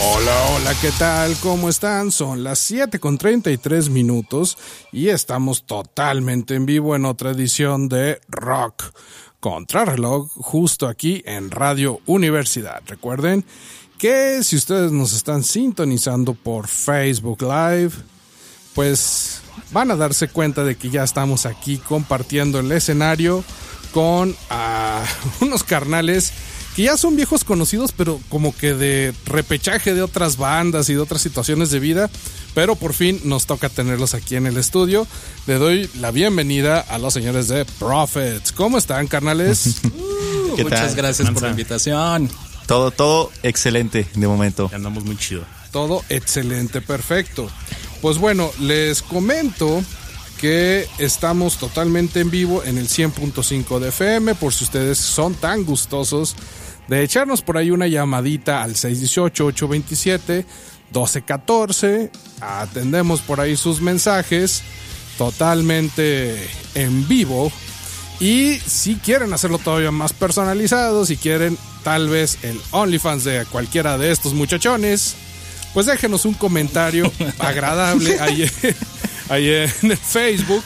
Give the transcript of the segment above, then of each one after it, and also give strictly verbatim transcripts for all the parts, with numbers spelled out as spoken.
Hola, hola, ¿qué tal? ¿Cómo están? Son las siete con treinta y tres minutos y estamos totalmente en vivo en otra edición de Rock Contrarreloj, justo aquí en Radio Universidad. Recuerden que si ustedes nos están sintonizando por Facebook Live, pues van a darse cuenta de que ya estamos aquí compartiendo el escenario con uh, unos carnales que ya son viejos conocidos, pero como que de repechaje de otras bandas y de otras situaciones de vida, pero por fin nos toca tenerlos aquí en el estudio. Le doy la bienvenida a los señores de Prophets. ¿Cómo están, carnales? Uh, ¿Qué muchas tal? Gracias Manza. Por la invitación. Todo, todo excelente de momento. Ya andamos muy chido. Todo excelente, perfecto. Pues bueno, les comento que estamos totalmente en vivo en el cien punto cinco de F M, por si ustedes son tan gustosos de echarnos por ahí una llamadita al seis uno ocho, ocho dos siete, uno dos uno cuatro. Atendemos por ahí sus mensajes totalmente en vivo. Y si quieren hacerlo todavía más personalizado, si quieren tal vez el OnlyFans de cualquiera de estos muchachones, pues déjenos un comentario agradable ahí, ahí en el Facebook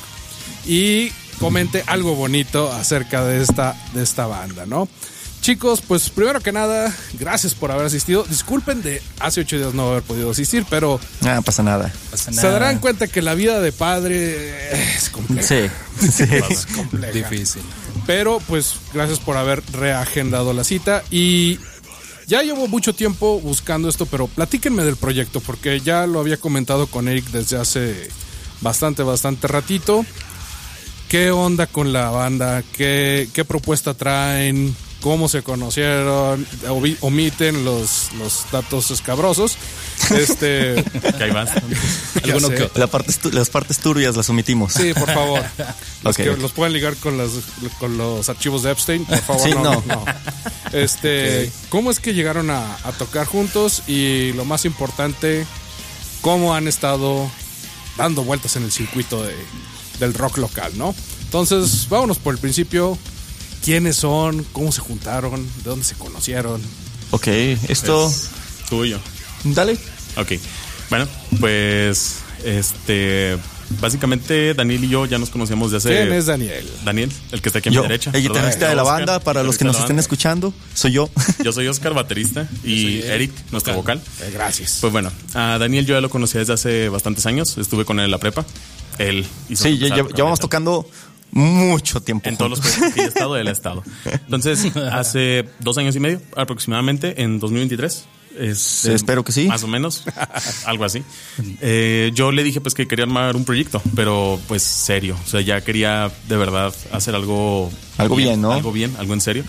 y comente algo bonito acerca de esta, de esta banda, ¿no? Chicos, pues primero que nada, gracias por haber asistido. Disculpen de hace ocho días no haber podido asistir, pero no pasa nada. Pasa nada. Se darán cuenta que la vida de padre es compleja. Sí, sí. Es compleja. Difícil. Pero pues gracias por haber reagendado la cita y ya llevo mucho tiempo buscando esto, pero platíquenme del proyecto porque ya lo había comentado con Eric desde hace bastante, bastante ratito. ¿Qué onda con la banda? ¿Qué, qué propuesta traen? ¿Cómo se conocieron? Omiten los, los datos escabrosos. Este, que hay más. ¿Alguno que, la parte, las partes turbias las omitimos. Sí, por favor. Los okay. que los pueden ligar con, las, con los archivos de Epstein, por favor. Sí, no, no. no. Este, okay. ¿Cómo es que llegaron a, a tocar juntos? Y lo más importante, ¿cómo han estado dando vueltas en el circuito de, del rock local, ¿no? Entonces, vámonos por el principio. ¿Quiénes son? ¿Cómo se juntaron? ¿De dónde se conocieron? Ok, esto... Es tuyo. Dale. Ok, bueno, pues... Este... Básicamente, Daniel y yo ya nos conocíamos de hace... ¿Quién es Daniel? Daniel, el que está aquí a yo, mi derecha. El guitarrista de la Oscar, banda, para los que nos estén escuchando, soy yo. Yo soy Oscar, baterista, y Eric, nuestro vocal. Eh, gracias. Pues bueno, a Daniel yo ya lo conocía desde hace bastantes años. Estuve con él en la prepa. Él hizo... Sí, ya, ya, ya vamos tocando... mucho tiempo en juntos. Todos los países que he estado, él ha estado. Entonces, hace dos años y medio, aproximadamente, en dos mil veintitrés. Es, sí, espero que sí. Más o menos, algo así. Eh, yo le dije pues que quería armar un proyecto, pero pues serio. O sea, ya quería de verdad hacer algo... Algo bien, bien, ¿no? Algo bien, algo en serio.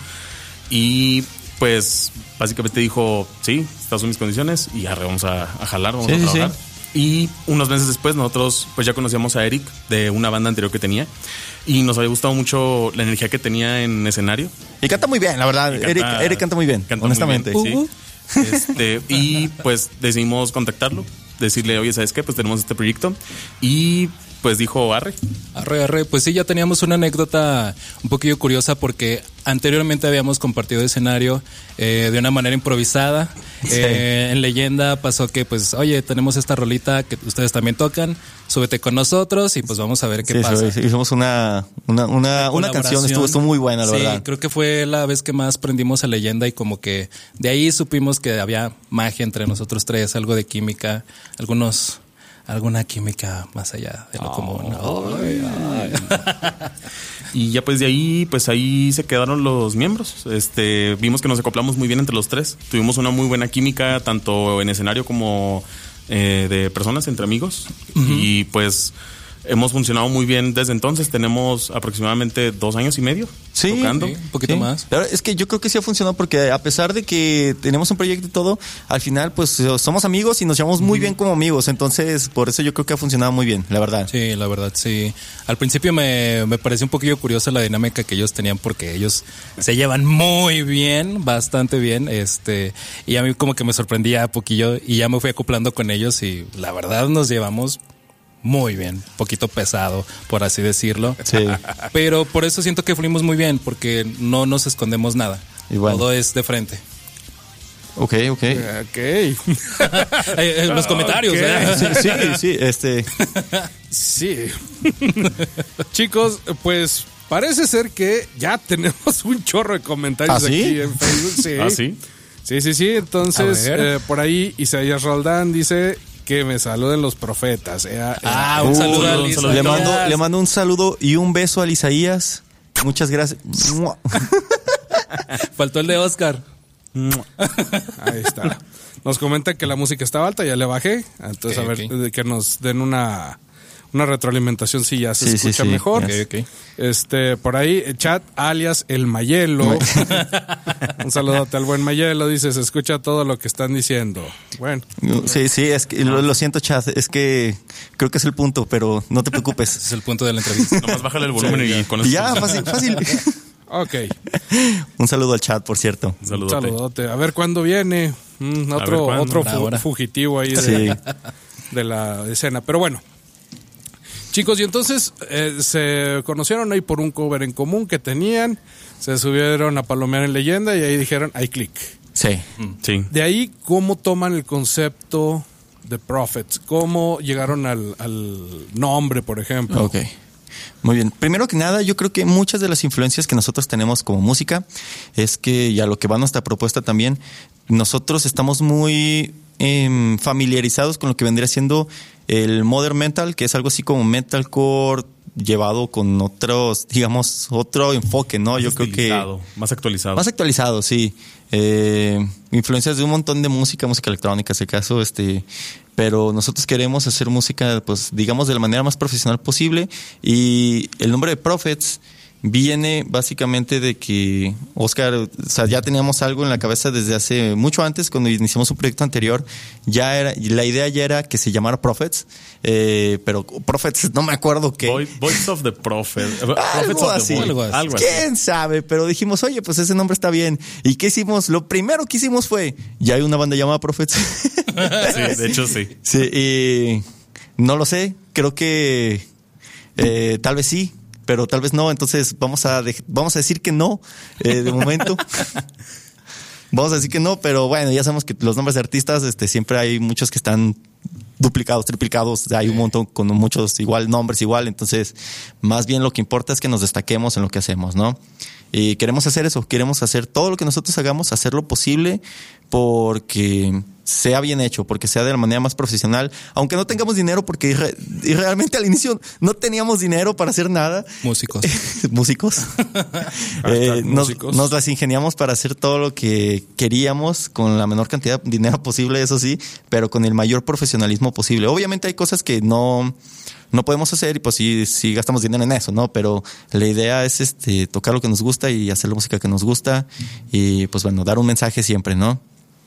Y pues básicamente dijo, sí, estas son mis condiciones y arre, vamos a, a jalar, vamos sí, a trabajar. Sí. Y unos meses después nosotros pues ya conocíamos a Eric de una banda anterior que tenía y nos había gustado mucho la energía que tenía en escenario. Y canta muy bien, la verdad. Canta, Eric, Eric canta muy bien, canta honestamente. Muy bien, sí. uh-huh. este, y pues decidimos contactarlo, decirle, oye, ¿sabes qué? Pues tenemos este proyecto y... Pues dijo, arre. Arre, arre. Pues sí, ya teníamos una anécdota un poquillo curiosa porque anteriormente habíamos compartido escenario eh, de una manera improvisada. Sí. Eh, en Leyenda pasó que, pues, oye, tenemos esta rolita que ustedes también tocan, súbete con nosotros y pues vamos a ver qué sí, pasa. Sí, hicimos una, una, una, una canción, estuvo, estuvo muy buena, la sí, verdad. Sí, creo que fue la vez que más prendimos a Leyenda y como que de ahí supimos que había magia entre nosotros tres, algo de química, algunos... alguna química más allá de lo oh, común. Ay, ay. Y ya pues de ahí, pues ahí se quedaron los miembros. Este, vimos que nos acoplamos muy bien entre los tres. Tuvimos una muy buena química, tanto en escenario como eh, de personas, entre amigos. Uh-huh. Y pues hemos funcionado muy bien desde entonces. Tenemos aproximadamente dos años y medio sí, tocando. Sí, un poquito sí. más. Pero es que yo creo que sí ha funcionado porque a pesar de que tenemos un proyecto y todo, al final pues somos amigos y nos llevamos muy mm. bien como amigos. Entonces, por eso yo creo que ha funcionado muy bien, la verdad. Sí, la verdad, sí. Al principio me, me pareció un poquillo curiosa la dinámica que ellos tenían porque ellos se llevan muy bien, bastante bien. Este, y a mí como que me sorprendía un poquillo y ya me fui acoplando con ellos y la verdad nos llevamos muy bien, poquito pesado, por así decirlo. Sí. Pero por eso siento que fluimos muy bien, porque no nos escondemos nada. Igual. Todo es de frente. Ok, ok. Ok. Eh, eh, los comentarios, Ok. ¿eh? Sí, sí, sí, este... Sí. Chicos, pues parece ser que ya tenemos un chorro de comentarios ¿Ah, sí? aquí en Facebook. Sí. ¿Ah, sí? Sí, sí, sí. Entonces, A ver. eh, por ahí Isaías Roldán dice que me saluden los profetas. Eh, eh, Ah, un Uh, saludo a un Lisa. saludo. Le mando, le mando un saludo y un beso a Isaías. Muchas gracias. Mua. Faltó el de Oscar. Ahí está. Nos comentan que la música estaba alta, ya le bajé. Entonces, Ok, a ver, ok. de que nos den una, una retroalimentación si ya se Sí, sí, escucha sí. mejor. Ok, ok. Este, por ahí, el chat alias el Mayelo. Un saludote al buen Mayelo. Dice, se escucha todo lo que están diciendo. Bueno, Sí, sí, es que lo, lo siento, Chad. Es que creo que es el punto, pero no te preocupes. Ese es el punto de la entrevista. Nomás bájale el volumen y con eso. Y ya, fácil, fácil. ok. Un saludo al chat, por cierto. Un Saludote. saludote. A ver cuándo viene. Mm, otro ver cuándo. otro fu- Ahora. fugitivo ahí de, Sí. de la escena. Pero bueno. Chicos, y entonces eh, se conocieron ahí por un cover en común que tenían. Se subieron a palomear en Leyenda y ahí dijeron, hay click. Sí. Sí. De ahí, ¿cómo toman el concepto de Prophets? ¿Cómo llegaron al, al nombre, por ejemplo? Ok. Muy bien. Primero que nada, yo creo que muchas de las influencias que nosotros tenemos como música es que, y a lo que va nuestra propuesta también, nosotros estamos muy eh, familiarizados con lo que vendría siendo el modern metal, que es algo así como metalcore llevado con otros, digamos, otro enfoque, ¿no? Yo creo que... Estilizado, más actualizado. Más actualizado, sí. Eh, influencias de un montón de música, música electrónica, ese caso, este, pero nosotros queremos hacer música, pues, digamos, de la manera más profesional posible. Y el nombre de Prophets viene básicamente de que Oscar, o sea, ya teníamos algo en la cabeza desde hace mucho antes, cuando iniciamos un proyecto anterior, ya era, la idea ya era que se llamara Prophets, eh, pero Prophets, no me acuerdo qué. Voice, Voice of the Prophet. Prophets Algo of the así. Void. Algo así. Algo así. ¿Quién sabe? Pero dijimos, oye, pues ese nombre está bien. ¿Y qué hicimos? Lo primero que hicimos fue, ya hay una banda llamada Prophets. Sí, de hecho sí. Sí, y no lo sé. Creo que eh, tal vez sí, pero tal vez no. Entonces vamos a dej- vamos a decir que no, eh, de momento. Vamos a decir que no, pero bueno, ya sabemos que los nombres de artistas, este, siempre hay muchos que están duplicados, triplicados, hay un montón con muchos igual nombres igual, entonces más bien lo que importa es que nos destaquemos en lo que hacemos, ¿no? Y queremos hacer eso, queremos hacer todo lo que nosotros hagamos, hacer lo posible porque sea bien hecho, porque sea de la manera más profesional, aunque no tengamos dinero, porque re- y realmente al inicio no teníamos dinero para hacer nada. Músicos. Músicos. Eh, nos, músicos. nos las ingeniamos para hacer todo lo que queríamos con la menor cantidad de dinero posible, eso sí, pero con el mayor profesionalismo posible. Obviamente hay cosas que no, no podemos hacer y pues sí, sí gastamos dinero en eso, ¿no? Pero la idea es este tocar lo que nos gusta y hacer la música que nos gusta y pues bueno, dar un mensaje siempre, ¿no?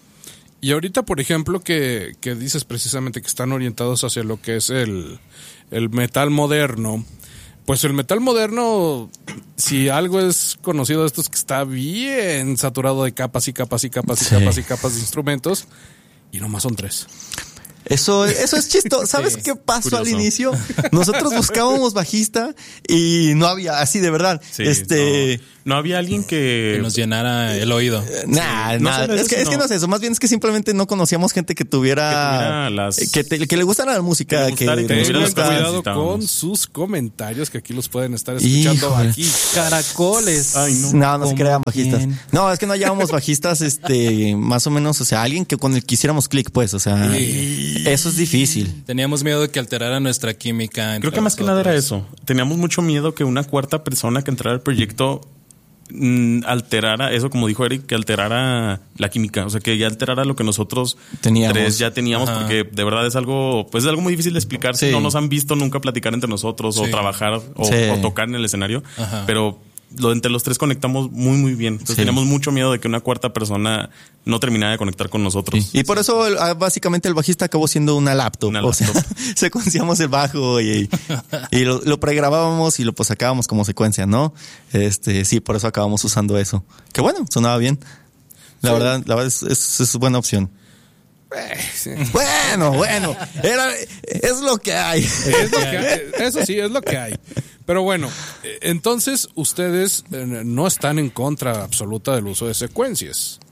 Y ahorita, por ejemplo, que, que dices precisamente que están orientados hacia lo que es el, el metal moderno, pues el metal moderno, si algo es conocido de esto es que está bien saturado de capas y capas y capas y Sí. capas y capas de instrumentos, y nomás son tres. Eso, eso es chistoso. ¿Sabes Sí, qué pasó curioso. al inicio? Nosotros buscábamos bajista y no había, así de verdad. Sí, este. no, no había alguien que... Que nos llenara el oído. Nah, No nada. solo Es eso, que, es que sino- no es eso. Más bien es que simplemente no conocíamos gente que tuviera. Que tuviera las- Que, te- que le gustara la música. que le gustara y que nos tuviera Tengan las gusta. cosas cuidado necesitábamos. con sus comentarios, que aquí los pueden estar escuchando Híjole. aquí. Caracoles. Ay, no. No, no se ¿Cómo crean bajistas. quién? No, es que no hallábamos bajistas, este, más o menos, o sea, alguien que con el que hiciéramos clic, pues, o sea, eso es difícil. Teníamos miedo de que alterara nuestra química. entre Creo que más que nada era nosotros. eso. Teníamos mucho miedo que una cuarta persona que entrara al proyecto mm, alterara eso, como dijo Eric, que alterara la química. O sea, que ya alterara lo que nosotros Teníamos. tres ya teníamos, Ajá. porque de verdad es algo, pues es algo muy difícil de explicar si Sí. no nos han visto nunca platicar entre nosotros o Sí. trabajar o, Sí. o tocar en el escenario. Ajá. Pero lo, entre los tres conectamos muy, muy bien. Entonces Sí. teníamos mucho miedo de que una cuarta persona no terminara de conectar con nosotros. Y por eso el- ah, básicamente el bajista acabó siendo una laptop. Una O sea, laptop. secuenciamos el bajo y, y lo, lo pregrabábamos y lo pues sacábamos como secuencia, ¿no? Este, sí, por eso acabamos usando eso. Que bueno, sonaba bien. La Sí. verdad, la verdad es, es, es buena opción. Eh, sí. Bueno, bueno, era, es lo que hay. Es lo que hay. Eso sí, es lo que hay. Pero bueno, eh, entonces ustedes eh, no están en contra absoluta del uso de secuencias.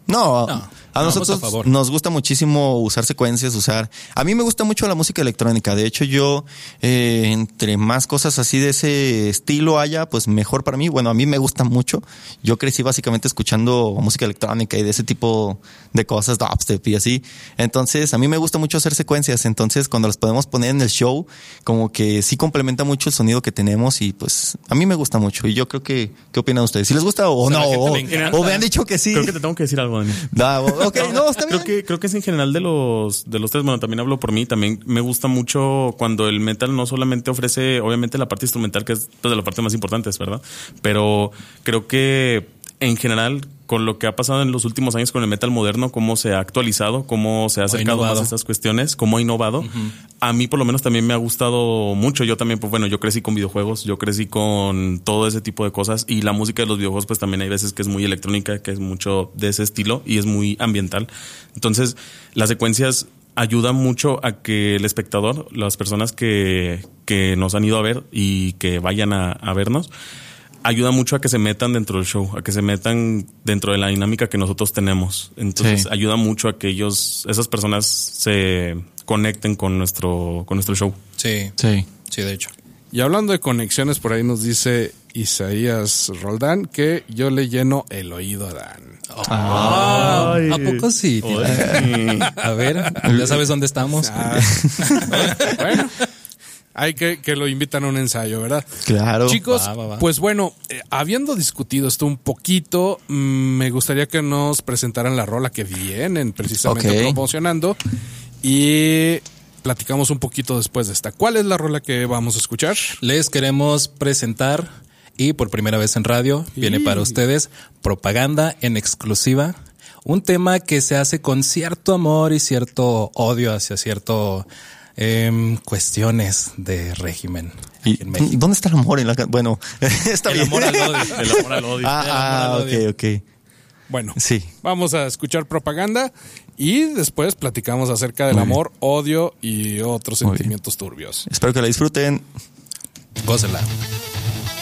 No, No. a Vamos nosotros a favor. nos gusta muchísimo usar secuencias, usar... A mí me gusta mucho la música electrónica. De hecho, yo, eh, entre más cosas así de ese estilo haya, pues mejor para mí. Bueno, a mí me gusta mucho. Yo crecí básicamente escuchando música electrónica y de ese tipo de cosas, dubstep y así. Entonces, a mí me gusta mucho hacer secuencias. Entonces, cuando las podemos poner en el show, como que sí complementa mucho el sonido que tenemos y pues a mí me gusta mucho. Y yo creo que... ¿Qué opinan ustedes? ¿Si les gusta o, O sea, no? a la gente O, le encanta. o me han dicho que sí. Creo que te tengo que decir algo, Dani. Da, ok, no, está bien. Creo que, creo que es en general de los, de los tres. Bueno, también hablo por mí. También me gusta mucho cuando el metal no solamente ofrece, obviamente, la parte instrumental, que es pues, de la parte más importante, ¿verdad? Pero creo que en general, con lo que ha pasado en los últimos años con el metal moderno, cómo se ha actualizado, cómo se ha acercado innovado. más a estas cuestiones, cómo ha innovado. Uh-huh. A mí, por lo menos, también me ha gustado mucho. Yo también, pues bueno, yo crecí con videojuegos, yo crecí con todo ese tipo de cosas. Y la música de los videojuegos, pues también hay veces que es muy electrónica, que es mucho de ese estilo y es muy ambiental. Entonces, las secuencias ayudan mucho a que el espectador, las personas que, que nos han ido a ver y que vayan a, a vernos, ayuda mucho a que se metan dentro del show, a que se metan dentro de la dinámica que nosotros tenemos. Entonces, sí. ayuda mucho a que ellos, esas personas se conecten con nuestro, con nuestro show. Sí, Sí. sí, de hecho. Y hablando de conexiones, por ahí nos dice Isaías Roldán que yo le lleno el oído a Dan. Oh, ¿a poco sí? Oye. A ver, ya sabes dónde estamos. Ah. Bueno, hay que que lo invitan a un ensayo, ¿verdad? Claro. Chicos, Va, va, va. pues bueno, eh, habiendo discutido esto un poquito, mm, me gustaría que nos presentaran la rola que vienen precisamente Ok. promocionando y platicamos un poquito después de esta. ¿Cuál es la rola que vamos a escuchar? Les queremos presentar, y por primera vez en radio, viene para ustedes Propaganda en exclusiva. Un tema que se hace con cierto amor y cierto odio hacia cierto eh, cuestiones de régimen aquí ¿Y en México. dónde está el amor en la can- Bueno, está El bien. amor al odio. El amor al odio. Ah, ah, amor al odio. ok, ok. Bueno, Sí. vamos a escuchar Propaganda y después platicamos acerca del Muy bien. amor, odio y otros Muy bien. sentimientos turbios. Espero que la disfruten. Gócela.